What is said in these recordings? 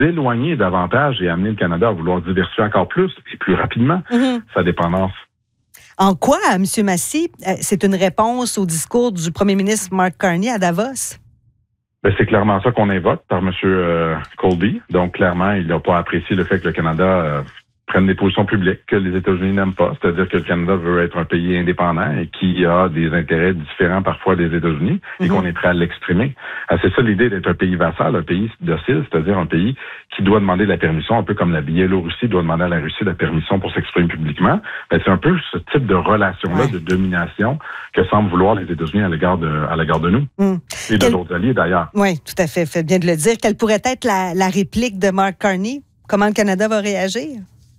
éloigner davantage et amener le Canada à vouloir diversifier encore plus et plus rapidement sa dépendance. En quoi, M. Massy, c'est une réponse au discours du premier ministre Mark Carney à Davos? Ben, c'est clairement ça qu'on invoque par M. Colby. Donc, clairement, il n'a pas apprécié le fait que le Canada prenne des positions publiques que les États-Unis n'aiment pas. C'est-à-dire que le Canada veut être un pays indépendant et qui a des intérêts différents parfois des États-Unis et qu'on est prêt à l'exprimer. C'est ça l'idée d'être un pays vassal, un pays docile, c'est-à-dire un pays qui doit demander la permission, un peu comme la Biélorussie doit demander à la Russie la permission pour s'exprimer publiquement. Ben, c'est un peu ce type de relation-là, de domination que semblent vouloir les États-Unis à l'égard de nous. Et de d'autres alliés d'ailleurs. Oui, tout à fait. Fait bien de le dire. Quelle pourrait être la réplique de Mark Carney? Comment le Canada va réagir?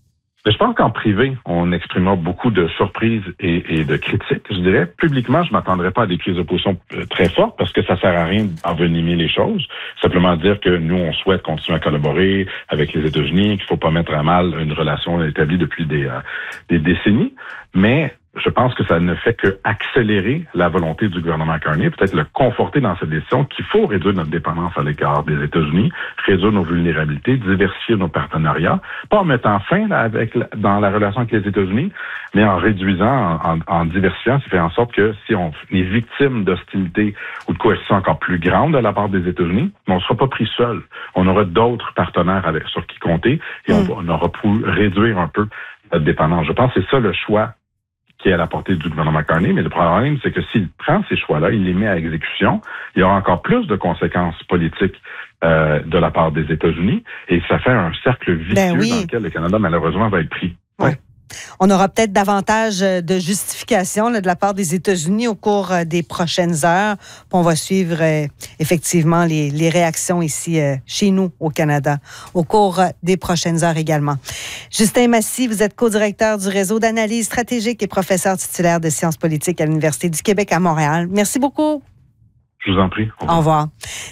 Je pense qu'en privé, on exprimera beaucoup de surprises et de critiques. Je dirais, publiquement, je m'attendrai pas à des prises de position très fortes parce que ça sert à rien d'envenimer les choses. Simplement dire que nous, on souhaite continuer à collaborer avec les États-Unis, qu'il faut pas mettre à mal une relation établie depuis des décennies. Mais je pense que ça ne fait que accélérer la volonté du gouvernement Carney, peut-être le conforter dans cette décision qu'il faut réduire notre dépendance à l'égard des États-Unis, réduire nos vulnérabilités, diversifier nos partenariats, pas en mettant fin dans la relation avec les États-Unis, mais en réduisant, en diversifiant, ça fait en sorte que si on est victime d'hostilité ou de coercition encore plus grande de la part des États-Unis, on ne sera pas pris seul. On aura d'autres partenaires sur qui compter et on aura pu réduire un peu notre dépendance. Je pense que c'est ça le choix qui est à la portée du gouvernement Carney, mais le problème, c'est que s'il prend ces choix-là, il les met à exécution, il y aura encore plus de conséquences politiques de la part des États-Unis, et ça fait un cercle vicieux dans lequel le Canada, malheureusement, va être pris. Ouais. On aura peut-être davantage de justifications de la part des États-Unis au cours des prochaines heures. Puis on va suivre effectivement les réactions ici chez nous au Canada au cours des prochaines heures également. Justin Massy, vous êtes co-directeur du réseau d'analyse stratégique et professeur titulaire de sciences politiques à l'Université du Québec à Montréal. Merci beaucoup. Je vous en prie. Au revoir.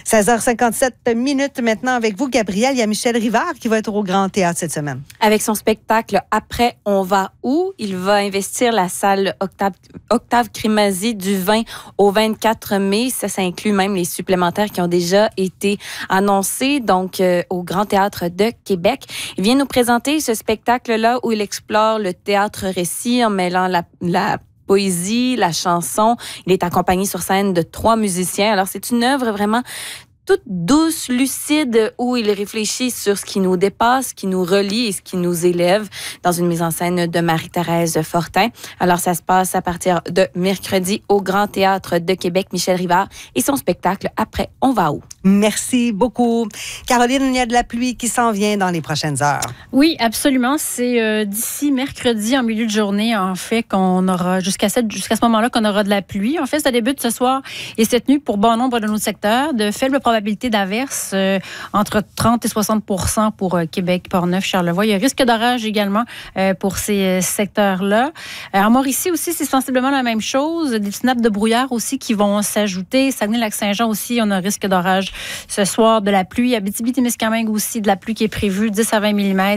16h57 maintenant avec vous, Gabrielle. Il y a Michel Rivard qui va être au Grand Théâtre cette semaine. Avec son spectacle « Après, on va où ?» Il va investir la salle Octave Crémazie du 20 au 24 mai. Ça inclut même les supplémentaires qui ont déjà été annoncés, donc au Grand Théâtre de Québec. Il vient nous présenter ce spectacle-là où il explore le théâtre-récit en mêlant la poésie, la chanson. Il est accompagné sur scène de 3 musiciens. Alors, c'est une œuvre vraiment toute douce, lucide, où il réfléchit sur ce qui nous dépasse, ce qui nous relie et ce qui nous élève, dans une mise en scène de Marie-Thérèse Fortin. Alors, ça se passe à partir de mercredi au Grand Théâtre de Québec. Michel Rivard et son spectacle « Après, on va où ?» Merci beaucoup. Caroline, il y a de la pluie qui s'en vient dans les prochaines heures. Oui, absolument. C'est d'ici mercredi, en milieu de journée, en fait, qu'on aura, jusqu'à ce moment-là, qu'on aura de la pluie. En fait, ça débute ce soir et cette nuit pour bon nombre de nos secteurs. De faibles probabilité d'averse, entre 30 et 60% pour Québec, Portneuf, Charlevoix. Il y a risque d'orage également pour ces secteurs-là. En Mauricie aussi, c'est sensiblement la même chose. Des petites nappes de brouillard aussi qui vont s'ajouter. Saguenay-Lac-Saint-Jean aussi, on a risque d'orage ce soir, de la pluie. Abitibi-Témiscamingue aussi, de la pluie qui est prévue, 10 à 20 mm.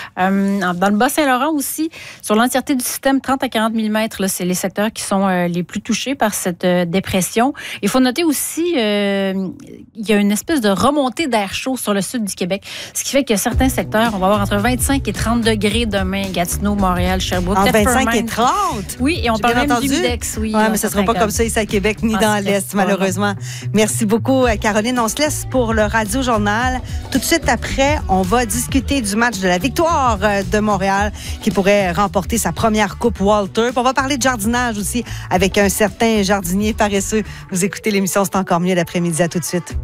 Dans le Bas-Saint-Laurent aussi, sur l'entièreté du système, 30 à 40 mm, là, c'est les secteurs qui sont les plus touchés par cette dépression. Il faut noter aussi il y a une espèce de remontée d'air chaud sur le sud du Québec, ce qui fait que certains secteurs, on va avoir entre 25 et 30 degrés demain, Gatineau, Montréal, Sherbrooke. Entre 25 et 30? Oui, et on parle même d'humidex. Oui, mais ça ne sera pas comme ça ici à Québec, ni dans l'Est, malheureusement. Merci beaucoup, Caroline. On se laisse pour le Radio Journal. Tout de suite après, on va discuter du match de la victoire de Montréal qui pourrait remporter sa première Coupe Walter. Puis on va parler de jardinage aussi avec un certain jardinier paresseux. Vous écoutez l'émission C'est encore mieux l'après-midi. À tout de suite.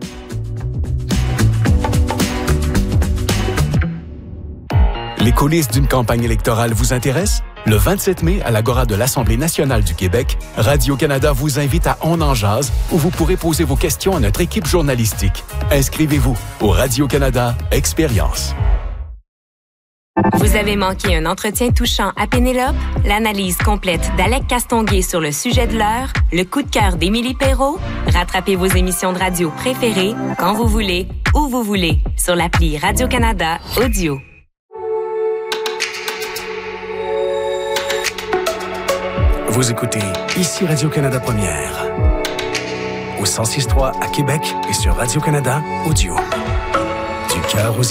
Les coulisses d'une campagne électorale vous intéressent? Le 27 mai, à l'Agora de l'Assemblée nationale du Québec, Radio-Canada vous invite à On en jase, où vous pourrez poser vos questions à notre équipe journalistique. Inscrivez-vous au Radio-Canada Expérience. Vous avez manqué un entretien touchant à Pénélope? L'analyse complète d'Alec Castonguay sur le sujet de l'heure? Le coup de cœur d'Émilie Perrault? Rattrapez vos émissions de radio préférées quand vous voulez, où vous voulez, sur l'appli Radio-Canada Audio. Vous écoutez ici Radio-Canada Première, au 106.3 à Québec et sur Radio-Canada Audio. Du cœur aux